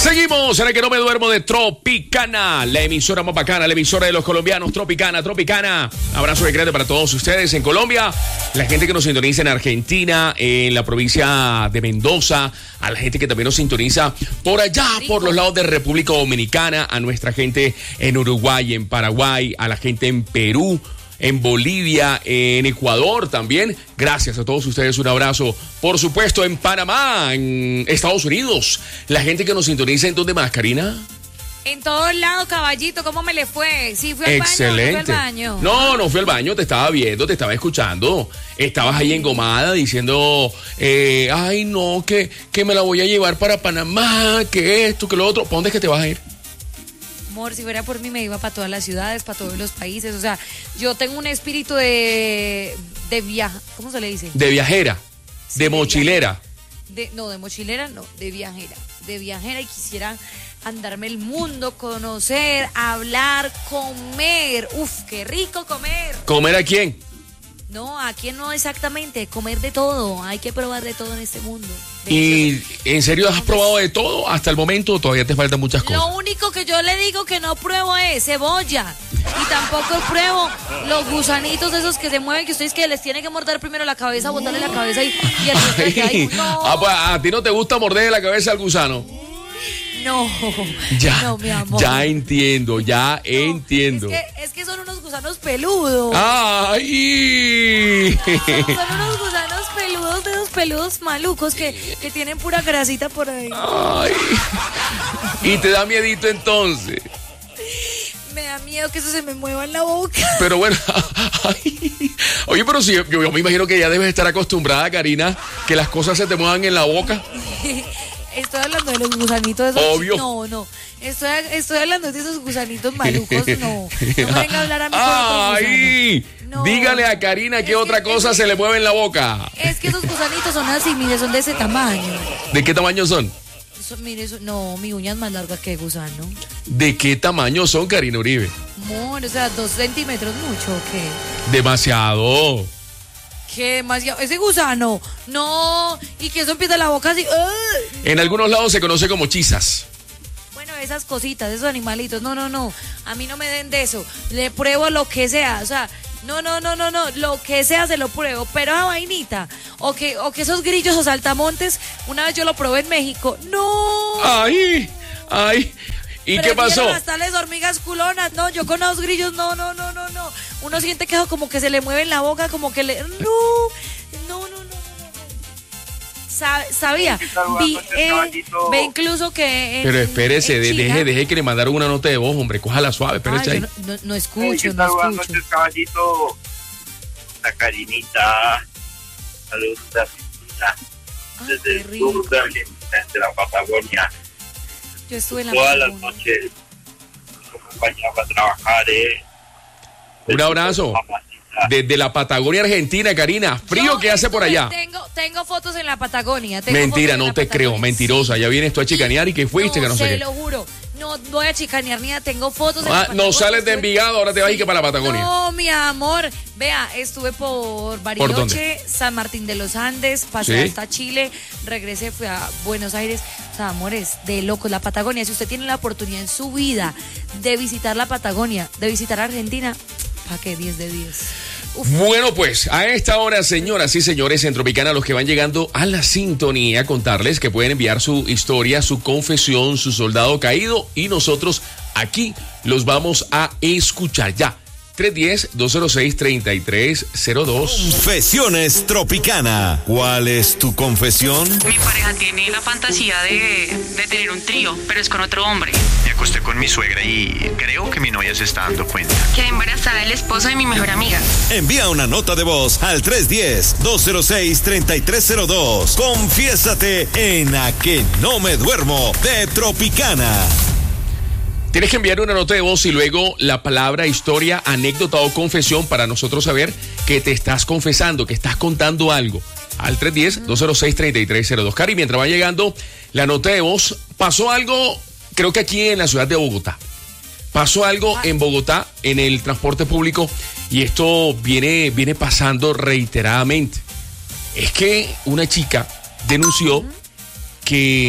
Seguimos en el que no me duermo de Tropicana, la emisora más bacana, la emisora de los colombianos, Tropicana. Abrazo de grande para todos ustedes en Colombia, la gente que nos sintoniza en Argentina, en la provincia de Mendoza, a la gente que también nos sintoniza por allá, por los lados de República Dominicana, a nuestra gente en Uruguay, en Paraguay, a la gente en Perú, en Bolivia, en Ecuador también. Gracias a todos ustedes, un abrazo. Por supuesto, en Panamá, en Estados Unidos. La gente que nos sintoniza, ¿en dónde más, Karina? En todos lados, caballito, ¿cómo me le fue? ¿Sí fue al Excelente. baño? No fui al baño, te estaba viendo, te estaba escuchando. Estabas ahí engomada diciendo, ay no, que me la voy a llevar para Panamá, que esto, que lo otro. ¿Para dónde es que te vas a ir? Amor, si fuera por mí me iba para todas las ciudades, para todos los países. O sea, yo tengo un espíritu de viaja, ¿cómo se le dice? De viajera, Sí, de mochilera. de mochilera no, de viajera y quisiera andarme el mundo, conocer, hablar, comer. Uf, qué rico comer. ¿Comer a quién? No, ¿a quién no exactamente? Comer de todo, hay que probar de todo en este mundo. ¿Y en serio has probado de todo hasta el momento o todavía te faltan muchas cosas? Lo único que yo le digo que no pruebo es cebolla. Y tampoco pruebo los gusanitos esos que se mueven, que ustedes que les tienen que morder primero la cabeza, botarle la cabeza y el resto de que hay. No. Pues a ti no te gusta morder la cabeza al gusano. No, Ya, no, mi amor. ya entiendo. Es que son unos gusanos peludos. ¡Ay! Son unos gusanos peludos, de esos peludos malucos que tienen pura grasita por ahí. ¡Ay! Y te da miedito entonces. Me da miedo que eso se me mueva en la boca. Pero bueno, ay. Oye, pero si yo me imagino que ya debes estar acostumbrada, Karina, que las cosas se te muevan en la boca. Estoy hablando de los gusanitos esos. Obvio. No. Estoy hablando de esos gusanitos malucos. No me venga a hablar a mí con otros ¡Ay! gusanos. No. Dígale a Karina qué otra cosa se le mueve en la boca. Es que esos gusanitos son así, mire, son de ese tamaño. ¿De qué tamaño son? No, mi uña es más larga que el gusano. ¿De qué tamaño son, Karina Uribe? Amor, o sea, 2 centímetros mucho, ¿o qué? Demasiado. ¿Qué demasiado? Ese gusano, no, y que eso empieza en la boca así. ¡Ugh! En algunos lados se conoce como chisas. Bueno, esas cositas, esos animalitos, no, a mí no me den de eso, le pruebo lo que sea, o sea, no, lo que sea se lo pruebo, pero a vainita, o que esos grillos o saltamontes, una vez yo lo probé en México, no. ¡Ay! ¿Y qué pasó? Hasta las hormigas culonas, no, yo con los grillos, no, uno siente que como que se le mueve en la boca, como que le, no. Sabía, ve incluso que pero espérese, en China, deje que le mandaron una nota de voz, hombre, cójala suave, espérese ahí. No escucho. Caballito, la Karinita, saludos de Argentina, desde el sur de Argentina, de la Patagonia. Yo estuve en la Todas las Patagonia. noches nos acompañaba a trabajar. Un abrazo. Desde la Patagonia Argentina, Karina. Frío que hace por allá. Tengo fotos en la Patagonia. Mentira, no te creo, mentirosa. Ya vienes tú a chicanear y que fuiste, que no sé qué. Te lo juro. No voy a chicanear ni nada, tengo fotos en la Patagonia. No sales de Envigado, ahora te vas a ir que para la Patagonia. No, mi amor. Vea, estuve por Bariloche, dónde? San Martín de los Andes, pasé ¿Sí? hasta Chile, regresé, fui a Buenos Aires. O sea, amores, de locos, la Patagonia. Si usted tiene la oportunidad en su vida de visitar la Patagonia, de visitar Argentina, ¿para qué? 10 de 10. Uf. Bueno, pues a esta hora, señoras y señores, en Tropicana, los que van llegando a la sintonía, contarles que pueden enviar su historia, su confesión, su soldado caído y nosotros aquí los vamos a escuchar ya. 310-206-3302. Confesiones Tropicana. ¿Cuál es tu confesión? Mi pareja tiene la fantasía de tener un trío, pero es con otro hombre. Me acosté con mi suegra y creo que mi novia se está dando cuenta. Quedé embarazada del esposo de mi mejor amiga. Envía una nota de voz al 310-206-3302. Confiésate en A Que No Me Duermo de Tropicana. Tienes que enviar una nota de voz y luego la palabra, historia, anécdota o confesión para nosotros saber que te estás confesando, que estás contando algo. Al 310-206-3302. Cari, mientras va llegando la nota de voz, pasó algo, creo que aquí en la ciudad de Bogotá. Pasó algo en Bogotá, en el transporte público, y esto viene pasando reiteradamente. Es que una chica denunció que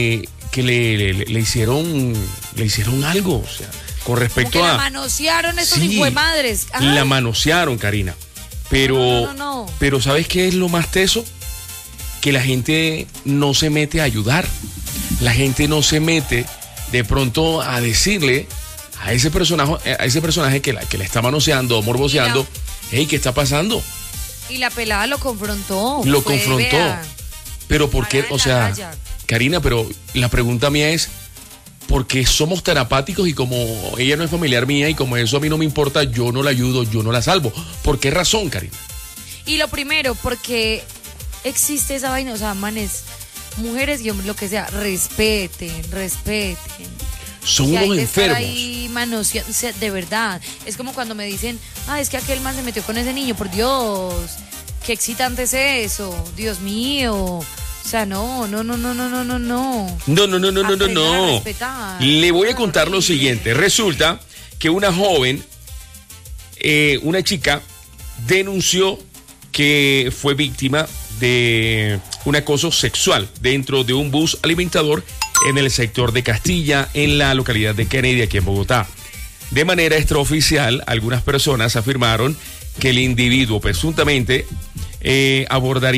que le hicieron algo, o sea, con respecto como que a... la manosearon estos Sí, hijuemadres. Ajá. la manosearon, Karina. Pero, No. pero ¿sabes qué es lo más teso? Que la gente no se mete a ayudar. La gente no se mete de pronto a decirle a ese personaje que la está manoseando o morboseando, hey, ¿qué está pasando? Y la pelada lo confrontó. Lo fue, confrontó. vea, Pero ¿por qué? parada en O la sea, raya. Karina, pero la pregunta mía es, ¿por qué somos tan apáticos y como ella no es familiar mía y como eso a mí no me importa, yo no la ayudo, yo no la salvo? ¿Por qué razón, Karina? Y lo primero, porque existe esa vaina, o sea, manes, mujeres y hombres, lo que sea, respeten. Son Que hay unos de estar enfermos. ahí manoseando, o sea, de verdad. Es como cuando me dicen, es que aquel man se metió con ese niño, por Dios, qué excitante es eso, Dios mío. O sea, no. No. Aprender a respetar. Le voy a contar lo siguiente. Resulta que una joven, una chica, denunció que fue víctima de un acoso sexual dentro de un bus alimentador en el sector de Castilla, en la localidad de Kennedy, aquí en Bogotá. De manera extraoficial, algunas personas afirmaron que el individuo presuntamente aborda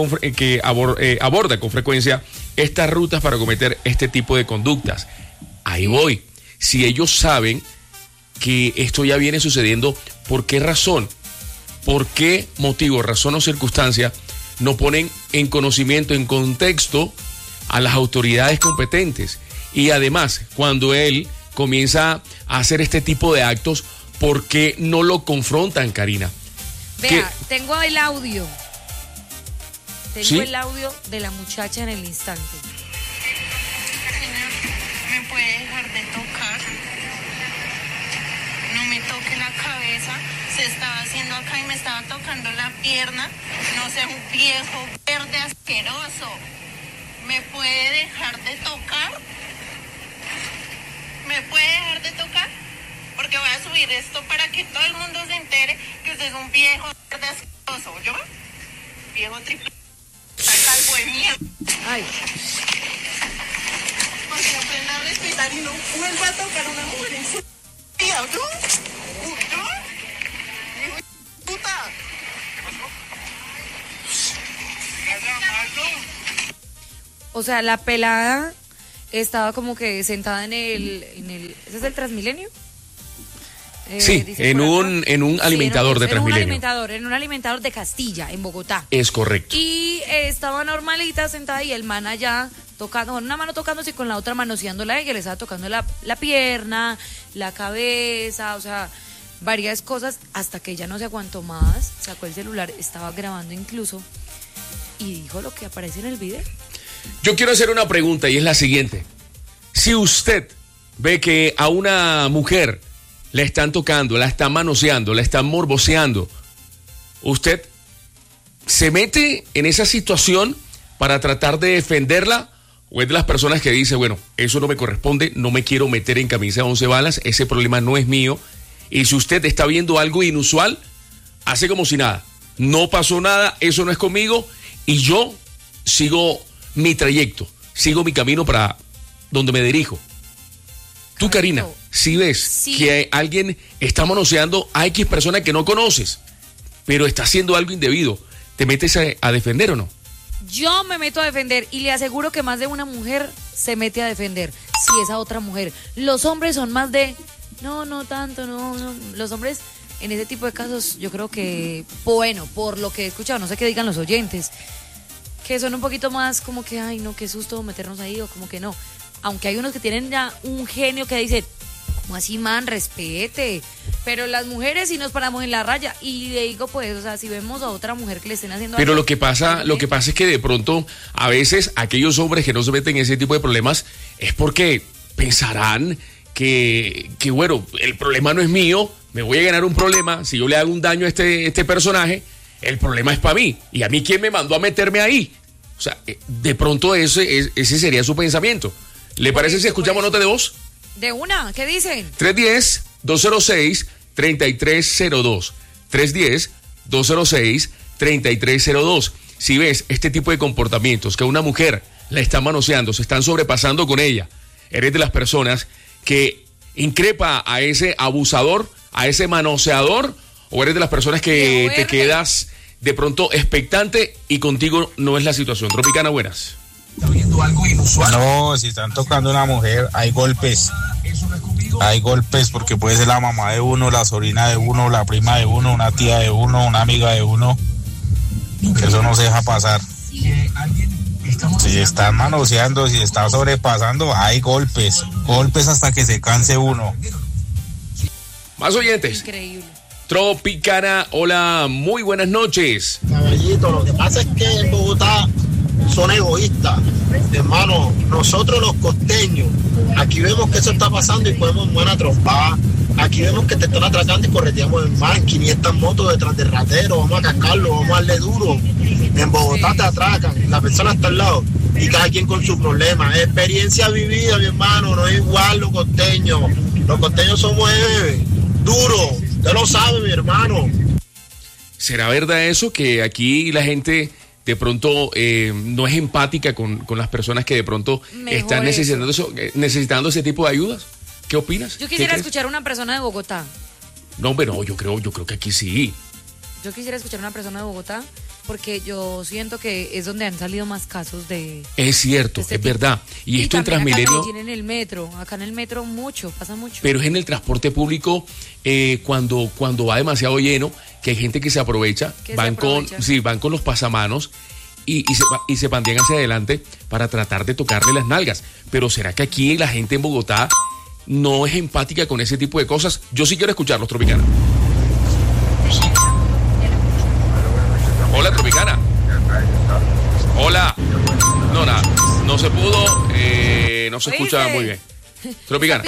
con frecuencia estas rutas para cometer este tipo de conductas. Ahí voy. Si ellos saben que esto ya viene sucediendo, ¿por qué razón? ¿Por qué motivo, razón o circunstancia no ponen en conocimiento, en contexto a las autoridades competentes? Y además, cuando él comienza a hacer este tipo de actos, ¿por qué no lo confrontan, Karina? Vea, tengo el audio. ¿Sí? El audio de la muchacha en el instante. Señor, ¿me puede dejar de tocar? No me toque la cabeza. Se estaba haciendo acá y me estaba tocando la pierna. No sea un viejo verde asqueroso. ¿Me puede dejar de tocar? ¿Me puede dejar de tocar? Porque voy a subir esto para que todo el mundo se entere que usted es un viejo verde asqueroso, ¿yo? Viejo triple. Está calvo de mierda. Ay, Porque aprenda a respetar y no vuelva a tocar a una mujer en su vida, ¿yo? ¿Yo? ¡Hijo de puta! o sea, la pelada estaba como que sentada en el ¿ese es el Transmilenio? Sí, dice en por acá. un alimentador de Transmilenio. En un alimentador de Castilla, en Bogotá. Es correcto. Y estaba normalita sentada y el man allá tocando, con una mano tocándose y con la otra manoseándola a ella, le estaba tocando la pierna, la cabeza, o sea, varias cosas, hasta que ella no se aguantó más, sacó el celular, estaba grabando incluso y dijo lo que aparece en el video. Yo quiero hacer una pregunta y es la siguiente. Si usted ve que a una mujer la están tocando, la están manoseando, la están morboseando, ¿usted se mete en esa situación para tratar de defenderla? ¿O es de las personas que dice, bueno, eso no me corresponde, no me quiero meter en camisa de 11 balas, ese problema no es mío? Y si usted está viendo algo inusual, hace como si nada. No pasó nada, eso no es conmigo y yo sigo mi trayecto, sigo mi camino para donde me dirijo. Tú, Karina, si ves que alguien está manoseando a X persona que no conoces, pero está haciendo algo indebido, ¿te metes a defender o no? Yo me meto a defender y le aseguro que más de una mujer se mete a defender si es a otra mujer. Los hombres son más de, no tanto, no. Los hombres en ese tipo de casos yo creo que, bueno, por lo que he escuchado, no sé qué digan los oyentes, que son un poquito más como que, ay no, qué susto meternos ahí o como que no. Aunque hay unos que tienen ya un genio que dice, ¿cómo así, man? Respete. Pero las mujeres sí nos paramos en la raya. Y le digo, pues, o sea, si vemos a otra mujer que le estén haciendo Pero algo, lo que pasa es que de pronto, a veces, aquellos hombres que no se meten en ese tipo de problemas es porque pensarán que bueno, el problema no es mío, me voy a ganar un problema, si yo le hago un daño a este personaje, el problema es para mí. ¿Y a mí quién me mandó a meterme ahí? O sea, de pronto ese sería su pensamiento. ¿Le parece si escuchamos nota de voz? De una, ¿qué dicen? 310-206-3302. 310-206-3302. Si ves este tipo de comportamientos, que una mujer la están manoseando, se están sobrepasando con ella. Eres de las personas que increpa a ese abusador, a ese manoseador, o eres de las personas que te quedas de pronto expectante y contigo no es la situación. Tropicana, buenas. No, si están tocando a una mujer, hay golpes. Hay golpes porque puede ser la mamá de uno, la sobrina de uno, la prima de uno, una tía de uno, una amiga de uno. Eso no se deja pasar. Si están manoseando, si están sobrepasando, hay golpes. Golpes hasta que se canse uno. Más oyentes. Increíble. Tropicana, hola, muy buenas noches. Caballito, lo que pasa es que en Bogotá son egoístas. Hermano, nosotros los costeños, aquí vemos que eso está pasando y podemos buena trompada. Aquí vemos que te están atracando y correteamos en man, 500 motos detrás del ratero, vamos a cascarlo, vamos a darle duro. En Bogotá te atracan, la persona está al lado y cada quien con su problema. Experiencia vivida, mi hermano, no es igual los costeños. Los costeños somos duros, usted lo sabe, mi hermano. ¿Será verdad eso, que aquí la gente de pronto no es empática con las personas que de pronto están necesitando ese tipo de ayudas? ¿Qué opinas? Yo quisiera escuchar a una persona de Bogotá. No, pero yo creo que aquí sí. Yo quisiera escuchar a una persona de Bogotá porque yo siento que es donde han salido más casos de... Es cierto, es verdad. Y esto en Transmilenio... Acá en el metro, pasa mucho. Pero es en el transporte público cuando va demasiado lleno, que hay gente que se aprovecha, van con los pasamanos y se pandían hacia adelante para tratar de tocarle las nalgas. Pero ¿será que aquí la gente en Bogotá no es empática con ese tipo de cosas? Yo sí quiero escucharlos, Tropicana. Hola, Tropicana. Hola. No, nada. No se pudo. No se escucha muy bien. Tropicana.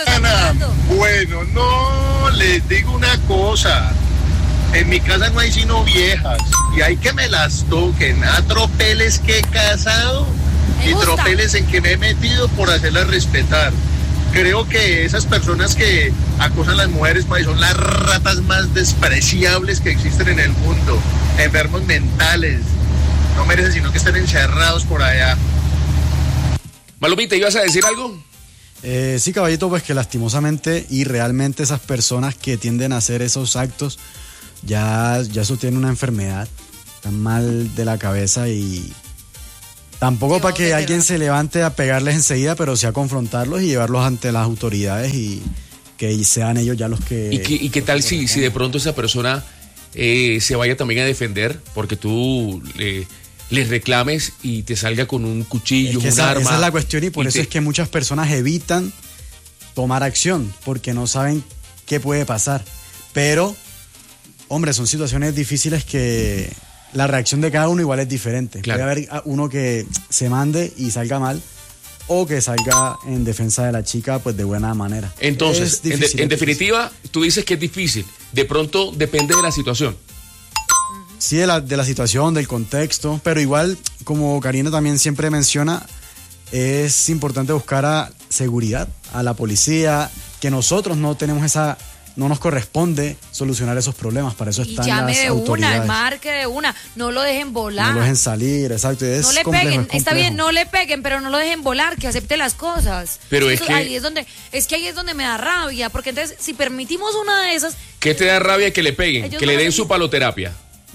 Bueno, no, les digo una cosa. En mi casa no hay sino viejas. Y hay que me las toquen. A tropeles que he casado y tropeles en que me he metido por hacerlas respetar. Creo que esas personas que acosan a las mujeres son las ratas más despreciables que existen en el mundo. Enfermos mentales. No merecen sino que estén encerrados por allá. Malumita, ¿ibas a decir algo? Sí, caballito, pues que lastimosamente y realmente esas personas que tienden a hacer esos actos ya eso tiene una enfermedad, están mal de la cabeza y tampoco para que alguien se levante a pegarles enseguida, pero sí a confrontarlos y llevarlos ante las autoridades y que sean ellos ya los que... ¿Y qué tal si de pronto esa persona se vaya también a defender porque tú les reclames y te salga con un cuchillo, un arma? Esa es la cuestión y por eso es que muchas personas evitan tomar acción porque no saben qué puede pasar. Pero, hombre, son situaciones difíciles que la reacción de cada uno igual es diferente. Claro. Puede haber uno que se mande y salga mal o que salga en defensa de la chica pues de buena manera. Entonces, en definitiva, tú dices que es difícil. De pronto depende de la situación. Sí, de la situación, del contexto, pero igual, como Karina también siempre menciona, es importante buscar a seguridad, a la policía, que nosotros no nos corresponde solucionar esos problemas, para eso están las autoridades. Y llame de una, marque de una, no lo dejen volar. No lo dejen salir, exacto. No le peguen, está bien, no le peguen, pero no lo dejen volar, que acepte las cosas. Pero es que... ahí es donde me da rabia, porque entonces, si permitimos una de esas... ¿Qué te da rabia que le peguen? Que le den su paloterapia.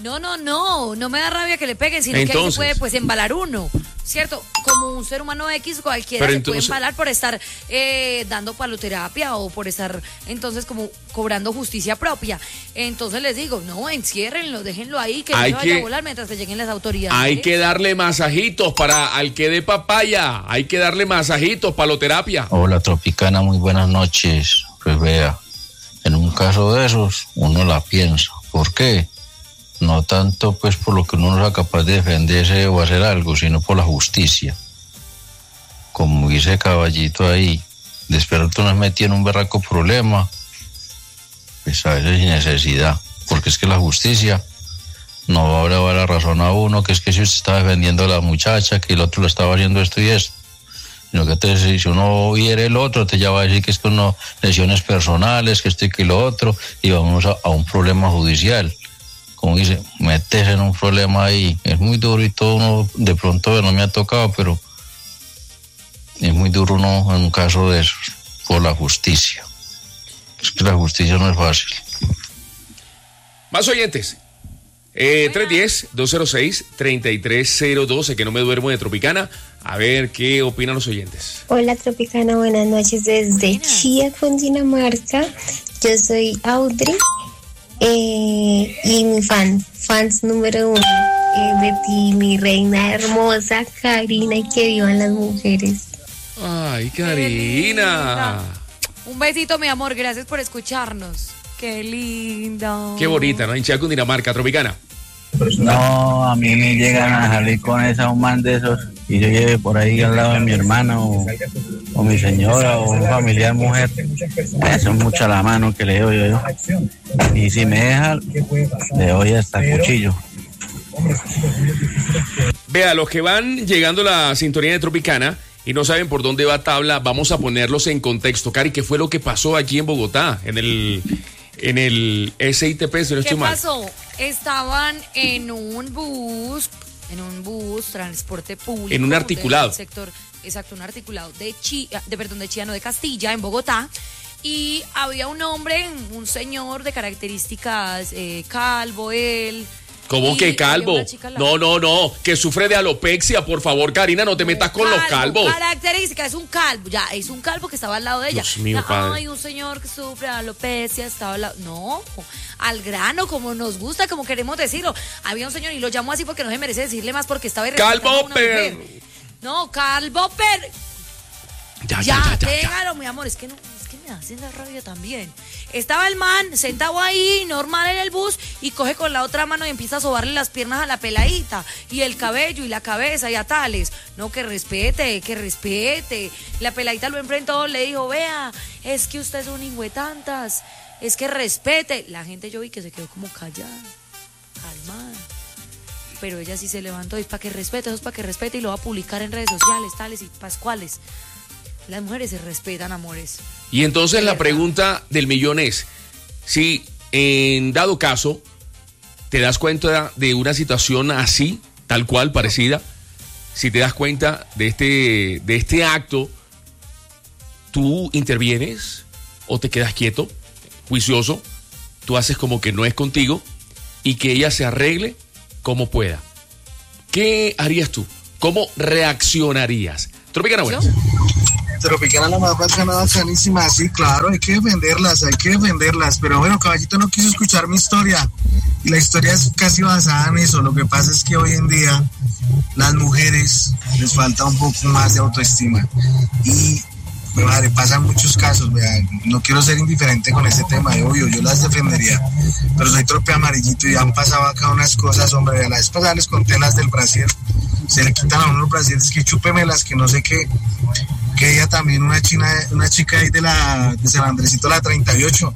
No me da rabia que le peguen, sino entonces, que ahí se puede pues embalar uno, ¿cierto? Como un ser humano X, cualquiera se puede embalar por estar dando paloterapia o por estar entonces como cobrando justicia propia. Entonces les digo, no, enciérrenlo, déjenlo ahí, que no se vaya a volar mientras que lleguen las autoridades. Hay que darle masajitos al que dé papaya, hay que darle masajitos, paloterapia. Hola, Tropicana, muy buenas noches. Pues vea, en un caso de esos, uno la piensa. ¿Por qué? No tanto pues por lo que uno no sea capaz de defenderse o hacer algo, sino por la justicia. Como dice Caballito ahí, de esperar que uno se metiera en un berraco problema, pues a veces sin necesidad, porque es que la justicia no va a dar la razón a uno, que es que si usted está defendiendo a la muchacha, que el otro le estaba haciendo esto y esto, sino que si uno hiere el otro, te ya va a decir que es con lesiones personales, que esto y que lo otro, y vamos a un problema judicial. como dice, meterse en un problema ahí. Es muy duro y todo uno, de pronto no me ha tocado, pero es muy duro uno en un caso de esos, por la justicia. Es que la justicia no es fácil. Más oyentes. 310-206-3302, que no me duermo de Tropicana. A ver qué opinan los oyentes. Hola Tropicana, buenas noches desde Chía, Cundinamarca. Yo soy Audrey y mi fans número 1 de ti, mi reina hermosa Karina, y que vivan las mujeres. Ay, Karina. Un besito, mi amor, gracias por escucharnos. Qué lindo. Qué bonita, ¿no? En Chía, Cundinamarca, Tropicana. No, a mí me llegan a salir con esa un man de esos y yo lleve por ahí al lado de mi hermana o mi señora o un familiar mujer. Eso es mucho a la mano que le doy yo. Y si me deja, le doy hasta cuchillo. Vea, los que van llegando a la sintonía de Tropicana y no saben por dónde va tabla, vamos a ponerlos en contexto. Cari, ¿qué fue lo que pasó aquí en Bogotá? En el SITP, si no estoy mal. ¿Qué pasó? Estaban en un bus, transporte público. En un articulado. Del sector, exacto, un articulado de Castilla, en Bogotá. Y había un hombre, un señor de características calvo, él. ¿Cómo que calvo? No, que sufre de alopecia, por favor, Karina, no te metas con los calvos. Característica, es un calvo, es un calvo que estaba al lado de ella. Dios mío, padre. Ay, un señor que sufre de alopecia, estaba al lado. No, al grano, como nos gusta, como queremos decirlo. Había un señor, y lo llamo así porque no se merece decirle más, porque estaba Calvo, pero. No, calvo, pero. Ya, déjalo, mi amor, es que me hacen la rabia también. Estaba el man sentado ahí, normal en el bus, y coge con la otra mano y empieza a sobarle las piernas a la peladita, y el cabello y la cabeza y a tales. No, que respete. La peladita lo enfrentó, le dijo, vea, es que usted es un hijuetantas, es que respete. La gente yo vi que se quedó como callada, calmada. Pero ella sí se levantó, y es para que respete, y lo va a publicar en redes sociales, tales y pascuales. Las mujeres se respetan, amores. Y entonces la pregunta del millón es, si en dado caso te das cuenta de una situación así, tal cual, parecida, si te das cuenta de este acto, ¿tú intervienes o te quedas quieto, juicioso? Tú haces como que no es contigo y que ella se arregle como pueda. ¿Qué harías tú? ¿Cómo reaccionarías? Tropicana, buenas. Tropicana, la más bacanísima, sí, claro, hay que defenderlas, pero bueno, Caballito no quiso escuchar mi historia, y la historia es casi basada en eso. Lo que pasa es que hoy en día las mujeres les falta un poco más de autoestima, y madre, pasan muchos casos, vean, no quiero ser indiferente con este tema, obvio, yo las defendería, pero soy trope amarillito y han pasado acá unas cosas, hombre, a la vez pasada les conté las del brasier, se le quitan a uno los brasieres, que chúpemelas, que no sé qué, que ella también, una chica ahí de San Andresito, la 38,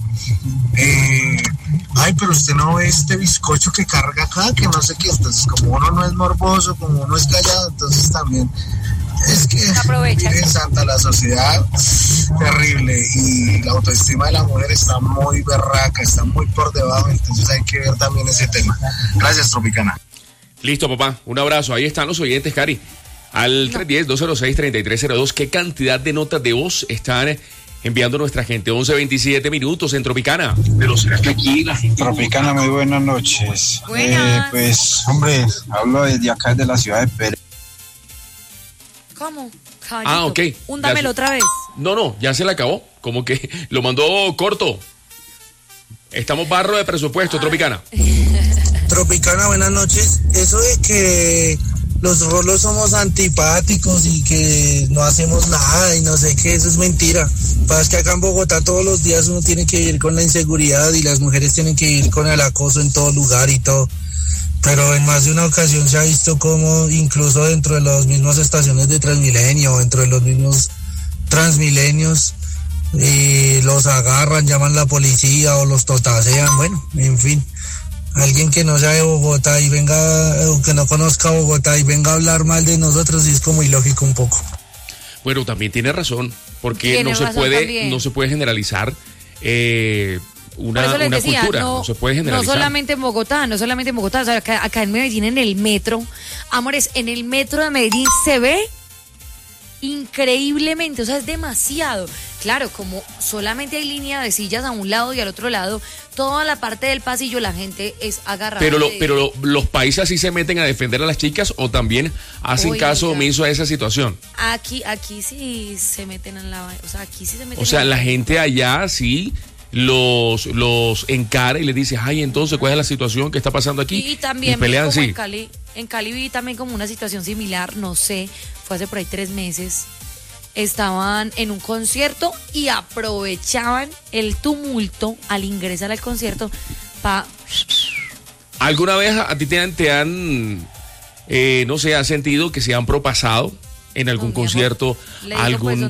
ay, pero usted no ve este bizcocho que carga acá, que no sé qué. Entonces, como uno no es morboso, como uno es callado, entonces también es que miren, santa, la sociedad terrible, y la autoestima de la mujer está muy berraca, está muy por debajo, entonces hay que ver también ese tema. Gracias, Tropicana. Listo, papá, un abrazo. Ahí están los oyentes, Cari. Al 310-206-3302, ¿qué cantidad de notas de voz están enviando nuestra gente? 11:27 minutos en Tropicana. De los que aquí la gente. Tropicana, muy buenas noches. Buenas. Pues, hombre, hablo desde acá, de la ciudad de Pérez. ¿Cómo? Caballito, ok. Húndamelo otra vez. No, ya se le acabó. Como que lo mandó corto. Estamos barro de presupuesto, Tropicana. Tropicana, buenas noches. Eso de que los rolos somos antipáticos y que no hacemos nada y no sé qué, eso es mentira. Pasa que acá en Bogotá todos los días uno tiene que vivir con la inseguridad y las mujeres tienen que vivir con el acoso en todo lugar y todo. Pero en más de una ocasión se ha visto como incluso dentro de las mismas estaciones de Transmilenio, dentro de los mismos Transmilenios, los agarran, llaman a la policía o los totasean, bueno, en fin. Alguien que no sea de Bogotá y venga, o que no conozca Bogotá y venga a hablar mal de nosotros, es como ilógico un poco. Bueno, también tiene razón, porque no se puede generalizar una Por eso les decía, cultura, no se puede generalizar. No solamente en Bogotá, o sea, acá en Medellín, en el metro, amores, en el metro de Medellín se ve increíblemente, o sea, es demasiado. Claro, como solamente hay línea de sillas a un lado y al otro lado, toda la parte del pasillo la gente es agarrada. Pero los países sí se meten a defender a las chicas o también hacen caso omiso a esa situación. Aquí sí se meten en la, o sea, aquí sí se meten. O sea, la gente allá sí los encara y les dice, ay, entonces, ¿cuál es la situación que está pasando aquí? Y también pelean, como sí. En Cali vi también como una situación similar, no sé, fue hace por ahí 3 meses. Estaban en un concierto y aprovechaban el tumulto al ingresar al concierto para... ¿Alguna vez a ti te han no sé, has sentido que se han propasado en algún concierto? Pues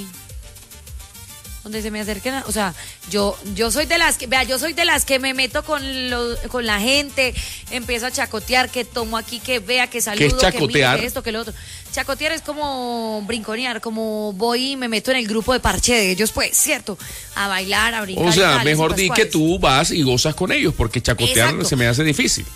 donde se me acerquen, o sea, yo soy de las que, vea, yo soy de las que me meto con la gente, empiezo a chacotear, que tomo aquí, que vea, que saludo, ¿qué es chacotear? Que mire, que esto, que lo otro. Chacotear es como brinconear, como voy y me meto en el grupo de parche de ellos, pues, ¿cierto? A bailar, a brincar. O sea, mejor di que tú vas y gozas con ellos, porque chacotear se me hace difícil.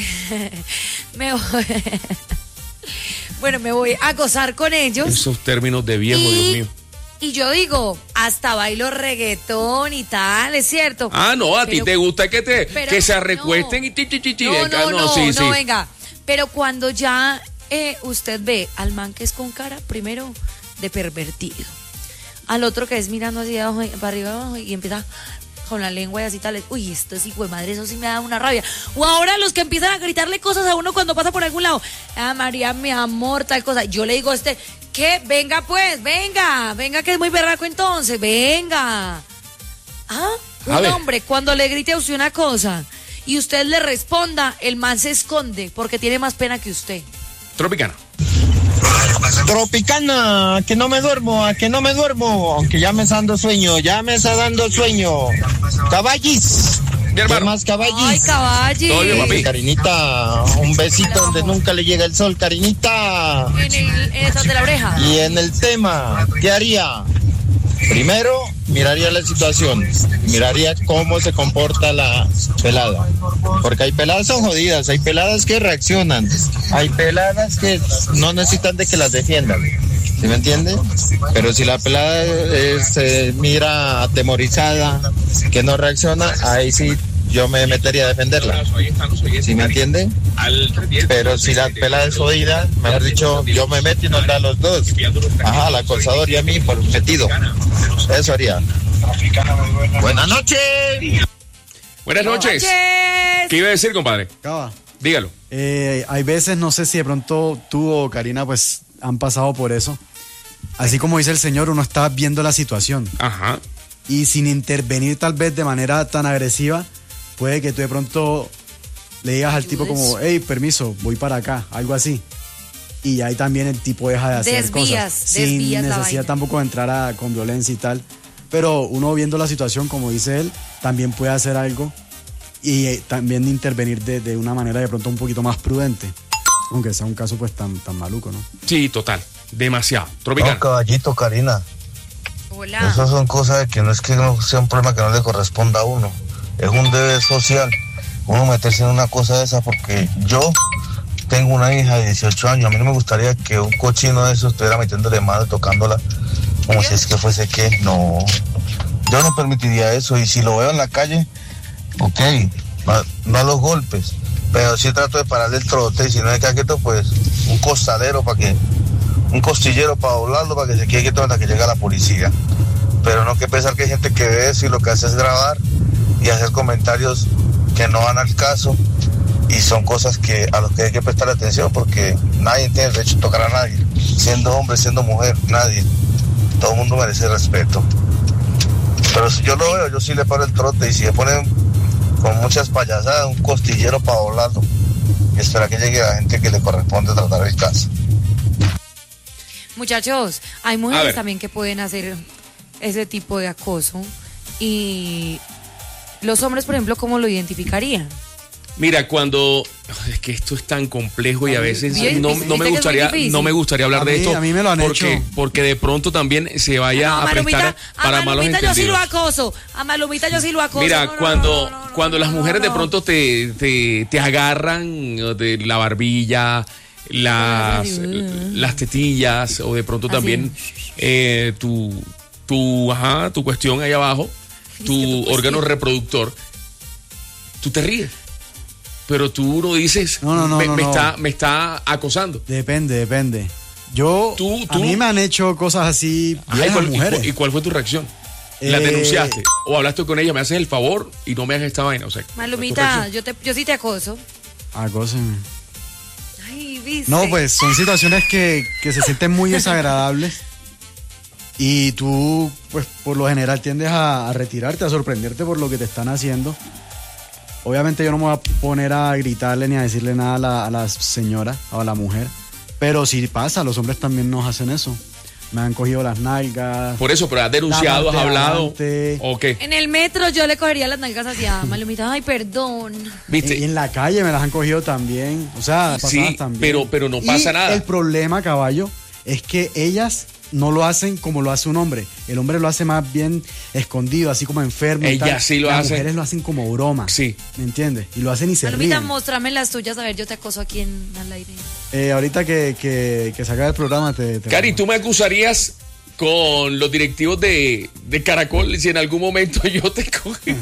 Bueno, me voy a gozar con ellos. Esos términos de viejo, Dios mío. Y yo digo, hasta bailo reggaetón y tal, ¿es cierto? Ah, no, a ti te gusta que se recuesten y no, venga. Pero cuando ya usted ve al man que es con cara, primero, de pervertido, al otro que es mirando así abajo, para arriba abajo, y empieza con la lengua y así tal, uy, esto es hijo de madre, eso sí me da una rabia. O ahora los que empiezan a gritarle cosas a uno cuando pasa por algún lado, ah, María, mi amor, tal cosa. Yo le digo ¿qué? Venga pues, venga que es muy berraco entonces, venga. Un hombre cuando le grite a usted una cosa y usted le responda, el man se esconde porque tiene más pena que usted. Tropicana, a que no me duermo, aunque ya me está dando sueño, Caballis. ¿Qué más, Caballis? Ay, Caballis. Todo bien, papi. Carinita, un besito donde nunca le llega el sol, Carinita. En el de la oreja. Y en el tema, ¿qué haría? Primero, miraría la situación, miraría cómo se comporta la pelada. Porque hay peladas son jodidas, hay peladas que reaccionan, hay peladas que no necesitan de que las defiendan. ¿Sí me entiende? Pero si la pelada se mira atemorizada, que no reacciona, ahí sí yo me metería a defenderla. ¿Sí me entiende? Pero si la pelada es jodida, mejor dicho, yo me meto y nos da a los dos. Ajá, al acosador y a mí por metido. Eso haría. Buenas noches. Buenas noches. ¿Qué iba a decir, compadre? Cava. Dígalo. Hay veces, no sé si de pronto tú o Karina pues han pasado por eso. Así como dice el señor, uno está viendo la situación. Ajá. Y sin intervenir tal vez de manera tan agresiva, puede que tú de pronto le digas al tipo como, hey, permiso, voy para acá, algo así. Y ahí también el tipo deja de hacer cosas. Sin necesidad tampoco de entrar con violencia y tal. Pero uno viendo la situación, como dice él, también puede hacer algo y también intervenir de una manera de pronto un poquito más prudente. Aunque sea un caso pues tan maluco, ¿no? Sí, total. Demasiado. Tropical. No, caballito, Karina. Hola. Esas son cosas de que no es que no sea un problema que no le corresponda a uno. Es un deber social uno meterse en una cosa de esa, porque yo tengo una hija de 18 años. A mí no me gustaría que un cochino de esos estuviera metiéndole mano, tocándola, como si es que fuese que. No, yo no permitiría eso. Y si lo veo en la calle, ok, no a los golpes, pero sí trato de pararle el trote. Y si no es caqueto, pues un costillero para doblarlo, para que se quede quieto hasta que llegue la policía. Pero no que pensar que hay gente que ve eso y lo que hace es grabar y hacer comentarios que no van al caso, y son cosas a los que hay que prestar atención, porque nadie tiene derecho a tocar a nadie, siendo hombre, siendo mujer, nadie. Todo el mundo merece respeto. Pero si yo lo veo, yo sí le paro el trote, y si se ponen con muchas payasadas, un costillero para doblarlo y espera que llegue la gente que le corresponde tratar el caso. Muchachos, hay mujeres también que pueden hacer ese tipo de acoso, y los hombres, por ejemplo, ¿cómo lo identificarían? Mira, es que esto es tan complejo y a veces Bien, no me gustaría hablar de esto. A mí me lo han hecho. Porque de pronto también se vaya a prestar para malos entendidos. Yo sí lo acoso. A Malumita yo sí lo acoso. Mira, cuando las mujeres de pronto te agarran de la barbilla, las tetillas, o de pronto también tu cuestión ahí abajo, tu órgano reproductor, tú te ríes. Pero tú no dices, me está acosando. Depende. A mí me han hecho cosas así viejas mujeres. ¿Y cuál fue tu reacción? ¿La denunciaste? ¿O hablaste con ella? ¿Me haces el favor y no me hagas esta vaina? O sea, Malumita, yo sí te acoso. Acósenme. Ay, ¿viste? No, pues son situaciones que se sienten muy desagradables. Y tú, pues por lo general tiendes a retirarte, a sorprenderte por lo que te están haciendo. Obviamente yo no me voy a poner a gritarle ni a decirle nada a la señora o a la mujer, pero si pasa, los hombres también nos hacen eso. Me han cogido las nalgas. Por eso, pero has denunciado, has hablado. ¿O qué? En el metro yo le cogería las nalgas hacia Malumita. Ay, perdón. ¿Viste? Y en la calle me las han cogido también. O sea, sí, también. pero no pasa nada. El problema, caballo, es que ellas no lo hacen como lo hace un hombre. El hombre lo hace más bien escondido, así como enfermo. Ellas sí lo hacen. Las mujeres lo hacen como broma. Sí. ¿Me entiendes? Y lo hacen y se Malumita, ríen. mostrame las tuyas, a ver, yo te acoso aquí al aire. Ahorita que se acabe el programa te Cari, ¿tú me acusarías con los directivos de Caracol si en algún momento yo te cogí?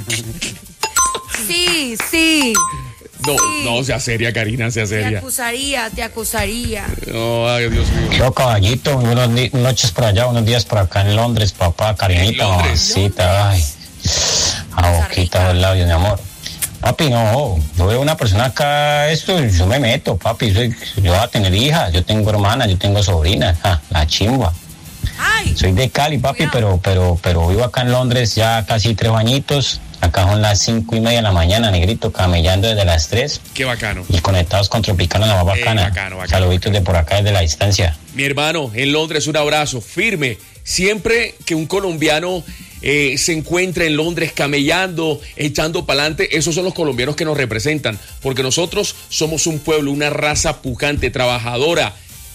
Sí. No, sea seria, Karina, sea seria. Te acusaría. No, ay, Dios mío. Yo, caballito, unas noches por allá, unos días por acá en Londres, papá, Karinita, mamacita, ay, a boquita del labio, mi amor. Papi, no, yo veo una persona acá, yo me meto, papi, yo voy a tener hijas, yo tengo hermanas, yo tengo sobrinas, la chimba. Ay. Soy de Cali, papi, pero vivo acá en Londres ya casi 3 añitos. Acá son las 5:30 de la mañana, negrito, camellando desde las 3. Qué bacano. Y conectados con Tropicana, la más bacana. Bacano. Saluditos de por acá, desde la distancia. Mi hermano, en Londres, un abrazo firme. Siempre que un colombiano se encuentra en Londres camellando, echando pa'lante, esos son los colombianos que nos representan. Porque nosotros somos un pueblo, una raza pujante, trabajadora.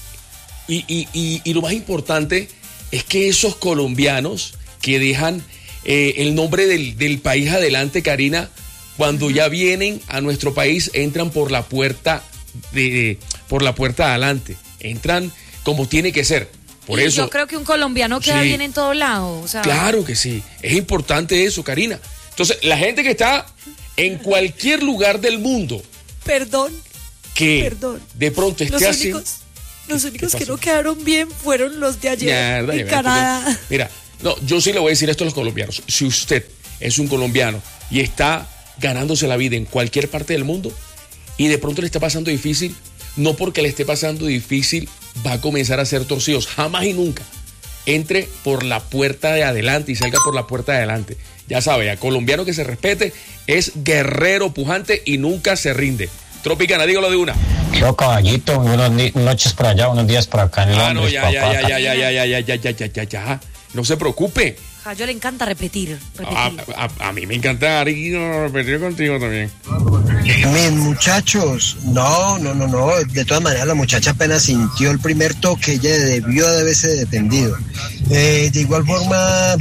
Y lo más importante es que esos colombianos que dejan el nombre del país adelante, Karina, cuando ya vienen a nuestro país, entran por la puerta adelante, entran como tiene que ser. Por eso yo creo que un colombiano queda bien en todo lado. O sea, claro que sí, es importante eso, Karina. Entonces, la gente que está en cualquier lugar del mundo, que de pronto esté así. Los únicos que no quedaron bien fueron los de ayer en Canadá. Mira, no, yo sí le voy a decir esto a los colombianos. Si usted es un colombiano y está ganándose la vida en cualquier parte del mundo y de pronto le está pasando difícil, no porque le esté pasando difícil va a comenzar a ser torcidos. Jamás y nunca. Entre por la puerta de adelante y salga por la puerta de adelante. Ya sabe, a colombiano que se respete es guerrero pujante y nunca se rinde. Tropicana, dígalo de una. Yo, caballito, unas noches por allá, unos días por acá en Londres, papá. Ya. No se preocupe. A yo le encanta repetir. A mí me encanta repetir contigo también. Mis muchachos, no. De todas maneras, la muchacha apenas sintió el primer toque, ella debió de haberse defendido. De igual forma,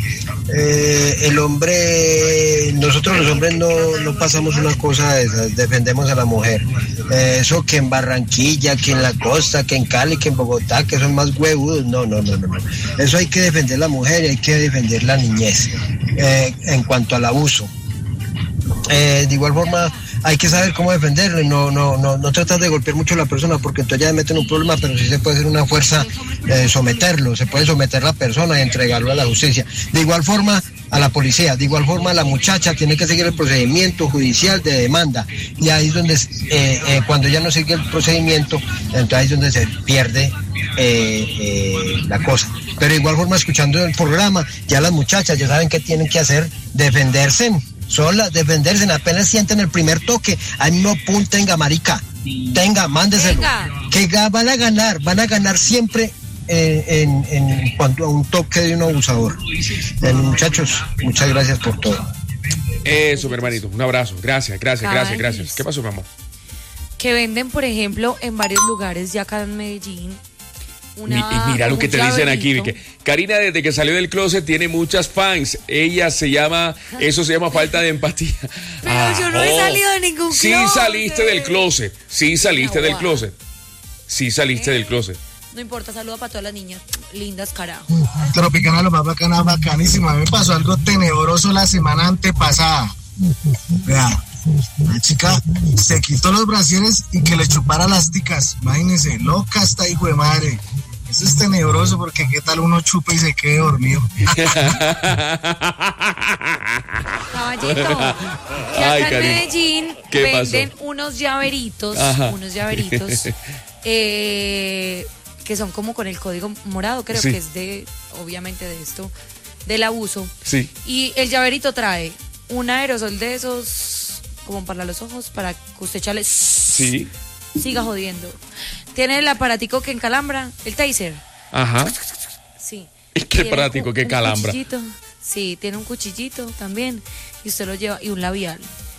nosotros los hombres no pasamos una cosa de esas, defendemos a la mujer. Eso que en Barranquilla, que en la costa, que en Cali, que en Bogotá, que son más huevudos, no. Eso hay que defender la mujer y hay que defender la niñez en cuanto al abuso. De igual forma, hay que saber cómo defenderle, no tratar de golpear mucho a la persona porque entonces ya meten un problema, pero sí se puede hacer una fuerza, someterlo, se puede someter a la persona y entregarlo a la justicia. De igual forma, a la policía, de igual forma la muchacha tiene que seguir el procedimiento judicial de demanda y ahí es donde, cuando ya no sigue el procedimiento, entonces ahí es donde se pierde la cosa. Pero de igual forma, escuchando el programa, ya las muchachas ya saben qué tienen que hacer, defenderse, apenas sienten el primer toque, ahí no tenga marica, mándeselo, que van a ganar siempre en cuanto a un toque de un abusador. Muchachos, muchas gracias por todo. Eso, mi hermanito. Un abrazo. Gracias. ¿Qué pasó, mi amor? Que venden, por ejemplo, en varios lugares ya acá en Medellín. Mira lo que te dicen aquí, que Karina desde que salió del closet tiene muchas fans. Eso se llama falta de empatía. Pero yo no he salido de ningún closet. Sí saliste del closet. Sí saliste del closet. No importa, saludo para todas las niñas lindas, carajo. Tropicana, lo más bacana, bacanísima. A mí me pasó algo tenebroso la semana antepasada. Vea, la chica se quitó los brasieres y que le chupara las ticas. Imagínense, loca esta hijo de madre. Eso es tenebroso porque qué tal uno chupa y se quede dormido. Caballito, que acá en Medellín venden unos llaveritos, que son como con el código morado, creo que es obviamente de esto, del abuso. Sí. Y el llaverito trae un aerosol de esos como para los ojos, para que usted chale siga jodiendo. Tiene el aparatico que encalambra, el taser. Ajá. Sí. Es que el aparatico que calambra. Sí, tiene un cuchillito también. Y usted lo lleva, y un labial.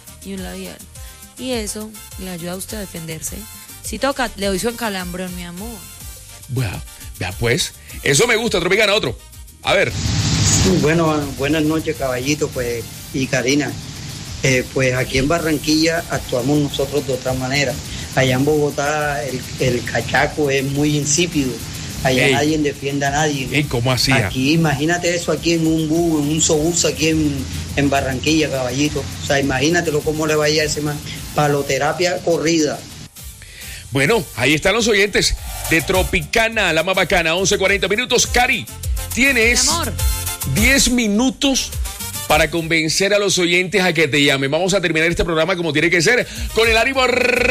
Y eso le ayuda a usted a defenderse. Si toca, le doy su encalambrón, mi amor. Bueno, ya pues. Eso me gusta, Tropicana, otro. A ver. Bueno, buenas noches, caballito, pues, y Karina. Pues aquí en Barranquilla actuamos nosotros de otra manera. Allá en Bogotá el cachaco es muy insípido. Allá nadie defiende a nadie. ¿Cómo hacía? Aquí, imagínate eso aquí en un bus, en un sobús aquí en Barranquilla, caballito. O sea, imagínatelo cómo le vaya a ese man. Paloterapia corrida. Bueno, ahí están los oyentes de Tropicana, la más bacana, 11:40 minutos. Cari, tienes 10 minutos para convencer a los oyentes a que te llamen. Vamos a terminar este programa como tiene que ser, con el ánimo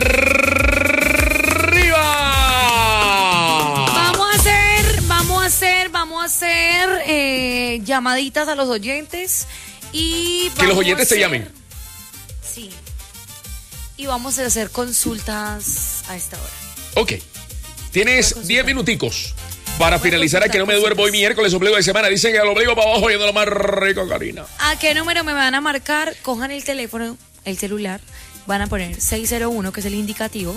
arriba. Vamos a hacer llamaditas a los oyentes y que los oyentes te llamen. Sí. Y vamos a hacer consultas a esta hora. Ok. Tienes 10 minuticos para finalizar a que no me duermo hoy miércoles, ombligo de semana. Dicen que al ombligo para abajo yendo lo más rico, Karina. ¿A qué número me van a marcar? Cojan el teléfono, el celular, van a poner 601, que es el indicativo,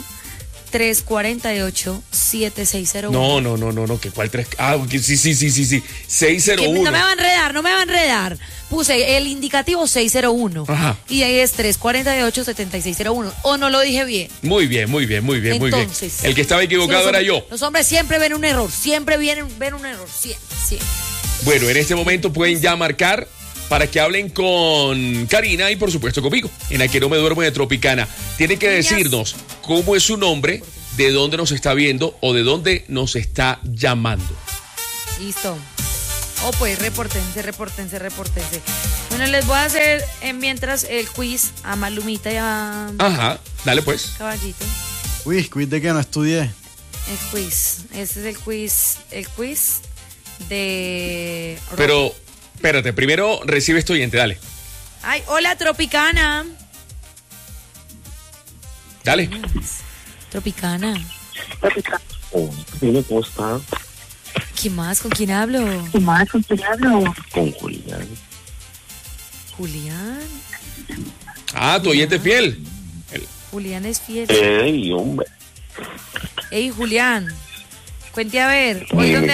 348-7601. No, que cuál 3. Ah, sí. 601. No me va a enredar. Puse el indicativo 601. Ajá. Y ahí es 348-7601. ¿O no lo dije bien? Muy bien. Entonces, el que estaba equivocado era yo. Los hombres siempre ven un error. Siempre. Bueno, en este momento pueden ya marcar para que hablen con Karina y por supuesto conmigo, en A Que No Me Duermo de Tropicana. Tienen que decirnos cómo es su nombre, de dónde nos está viendo o de dónde nos está llamando. Listo. Pues repórtense. Bueno, les voy a hacer mientras el quiz a Malumita y a... Ajá, dale pues. Caballito. ¿Quiz de qué no estudié? El quiz. Ese es el quiz de... Pero, espérate, primero recibe este oyente, dale. Ay, hola, Tropicana. Dale. Tropicana. Dile, ¿cómo está? ¿Qué más? ¿Con quién hablo? Con Julián. ¿Julián? Ah, tu oyente fiel. Julián es fiel. Ey, hombre. Ey, Julián. Cuente a ver. ¿Hoy dónde